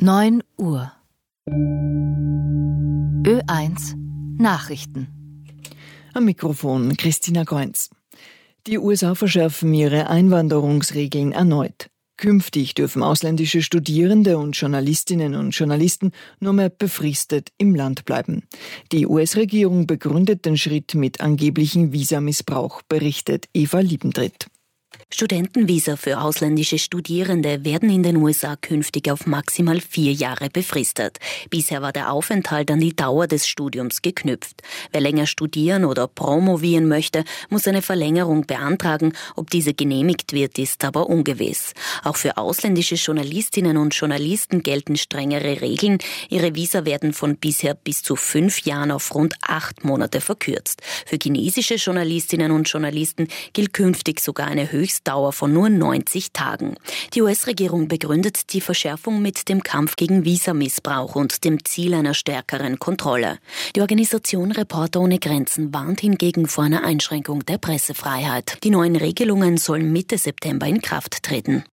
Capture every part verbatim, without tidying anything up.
neun Uhr. Ö eins Nachrichten. Am Mikrofon Christina Kreunz. Die U S A verschärfen ihre Einwanderungsregeln erneut. Künftig dürfen ausländische Studierende und Journalistinnen und Journalisten nur mehr befristet im Land bleiben. Die U S-Regierung begründet den Schritt mit angeblichem Visamissbrauch, berichtet Eva Liebendritt. Studentenvisa für ausländische Studierende werden in den U S A künftig auf maximal vier Jahre befristet. Bisher war der Aufenthalt an die Dauer des Studiums geknüpft. Wer länger studieren oder promovieren möchte, muss eine Verlängerung beantragen. Ob diese genehmigt wird, ist aber ungewiss. Auch für ausländische Journalistinnen und Journalisten gelten strengere Regeln. Ihre Visa werden von bisher bis zu fünf Jahren auf rund acht Monate verkürzt. Für chinesische Journalistinnen und Journalisten gilt künftig sogar eine Höchstdauer von nur neunzig Tagen. Die U S-Regierung begründet die Verschärfung mit dem Kampf gegen Visamissbrauch und dem Ziel einer stärkeren Kontrolle. Die Organisation Reporter ohne Grenzen warnt hingegen vor einer Einschränkung der Pressefreiheit. Die neuen Regelungen sollen Mitte September in Kraft treten.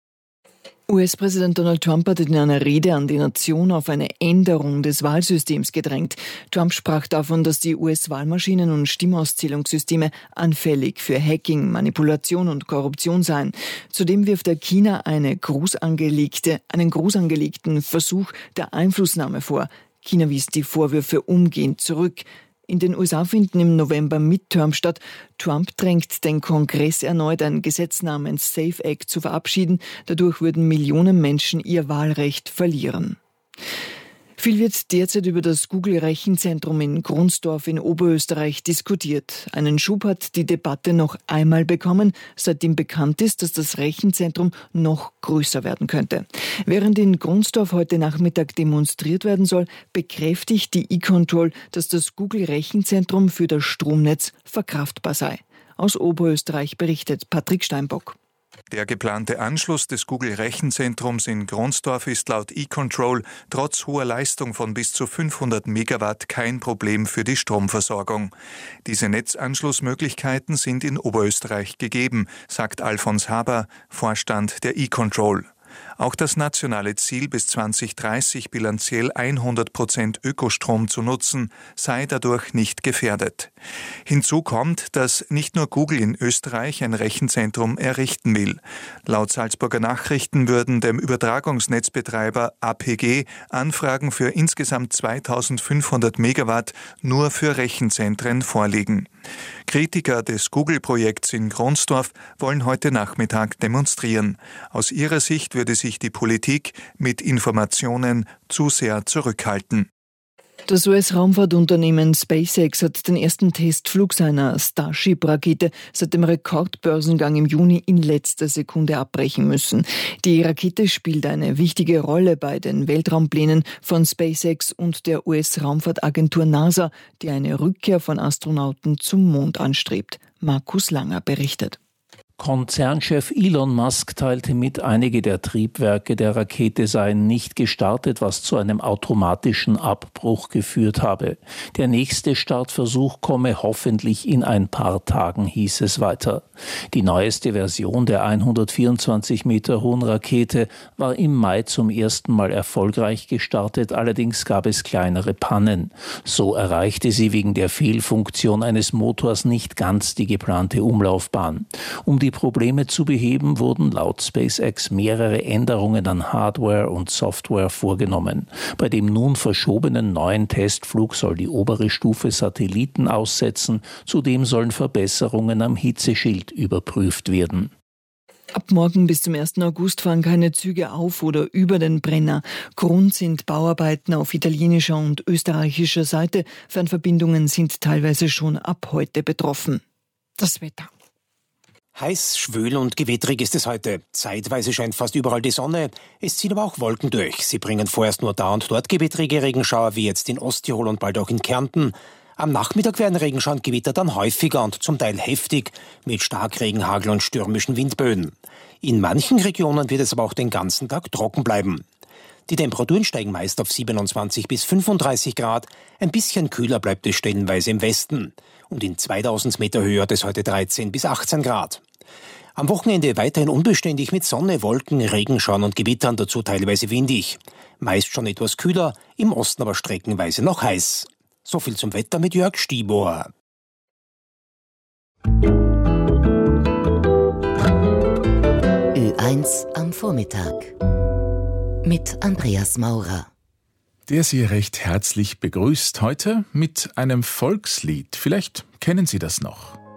U S-Präsident Donald Trump hat in einer Rede an die Nation auf eine Änderung des Wahlsystems gedrängt. Trump sprach davon, dass die U S-Wahlmaschinen und Stimmauszählungssysteme anfällig für Hacking, Manipulation und Korruption seien. Zudem wirft er China eine groß angelegte, einen groß angelegten Versuch der Einflussnahme vor. China wies die Vorwürfe umgehend zurück. In den U S A finden im November Midterms statt. Trump drängt den Kongress erneut, ein Gesetz namens SAFE Act zu verabschieden. Dadurch würden Millionen Menschen ihr Wahlrecht verlieren. Viel wird derzeit über das Google-Rechenzentrum in Gronsdorf in Oberösterreich diskutiert. Einen Schub hat die Debatte noch einmal bekommen, seitdem bekannt ist, dass das Rechenzentrum noch größer werden könnte. Während in Gronsdorf heute Nachmittag demonstriert werden soll, bekräftigt die E-Control, dass das Google-Rechenzentrum für das Stromnetz verkraftbar sei. Aus Oberösterreich berichtet Patrick Steinbock. Der geplante Anschluss des Google-Rechenzentrums in Gronsdorf ist laut E-Control trotz hoher Leistung von bis zu fünfhundert Megawatt kein Problem für die Stromversorgung. Diese Netzanschlussmöglichkeiten sind in Oberösterreich gegeben, sagt Alfons Haber, Vorstand der E-Control. Auch das nationale Ziel, bis zwanzig dreißig bilanziell hundert Prozent Ökostrom zu nutzen, sei dadurch nicht gefährdet. Hinzu kommt, dass nicht nur Google in Österreich ein Rechenzentrum errichten will. Laut Salzburger Nachrichten würden dem Übertragungsnetzbetreiber A P G Anfragen für insgesamt zweitausendfünfhundert Megawatt nur für Rechenzentren vorliegen. Kritiker des Google-Projekts in Gronsdorf wollen heute Nachmittag demonstrieren. Aus ihrer Sicht würde sich die Politik mit Informationen zu sehr zurückhalten. Das U S-Raumfahrtunternehmen SpaceX hat den ersten Testflug seiner Starship-Rakete seit dem Rekordbörsengang im Juni in letzter Sekunde abbrechen müssen. Die Rakete spielt eine wichtige Rolle bei den Weltraumplänen von SpaceX und der U S-Raumfahrtagentur NASA, die eine Rückkehr von Astronauten zum Mond anstrebt. Markus Langer berichtet. Konzernchef Elon Musk teilte mit, einige der Triebwerke der Rakete seien nicht gestartet, was zu einem automatischen Abbruch geführt habe. Der nächste Startversuch komme hoffentlich in ein paar Tagen, hieß es weiter. Die neueste Version der hundertvierundzwanzig Meter hohen Rakete war im Mai zum ersten Mal erfolgreich gestartet, allerdings gab es kleinere Pannen. So erreichte sie wegen der Fehlfunktion eines Motors nicht ganz die geplante Umlaufbahn. Um die Die Probleme zu beheben, wurden laut SpaceX mehrere Änderungen an Hardware und Software vorgenommen. Bei dem nun verschobenen neuen Testflug soll die obere Stufe Satelliten aussetzen. Zudem sollen Verbesserungen am Hitzeschild überprüft werden. Ab morgen bis zum ersten August fahren keine Züge auf oder über den Brenner. Grund sind Bauarbeiten auf italienischer und österreichischer Seite. Fernverbindungen sind teilweise schon ab heute betroffen. Das Wetter. Heiß, schwül und gewittrig ist es heute. Zeitweise scheint fast überall die Sonne. Es ziehen aber auch Wolken durch. Sie bringen vorerst nur da und dort gewittrige Regenschauer, wie jetzt in Osttirol und bald auch in Kärnten. Am Nachmittag werden Regenschauer und Gewitter dann häufiger und zum Teil heftig, mit Starkregen, Hagel und stürmischen Windböen. In manchen Regionen wird es aber auch den ganzen Tag trocken bleiben. Die Temperaturen steigen meist auf siebenundzwanzig bis fünfunddreißig Grad. Ein bisschen kühler bleibt es stellenweise im Westen. Und in zweitausend Meter Höhe hat es heute dreizehn bis achtzehn Grad. Am Wochenende weiterhin unbeständig mit Sonne, Wolken, Regenschauern und Gewittern, dazu teilweise windig. Meist schon etwas kühler, im Osten aber streckenweise noch heiß. So viel zum Wetter mit Jörg Stiebohr. Ö eins am Vormittag mit Andreas Maurer. Der Sie recht herzlich begrüßt heute mit einem Volkslied. Vielleicht kennen Sie das noch.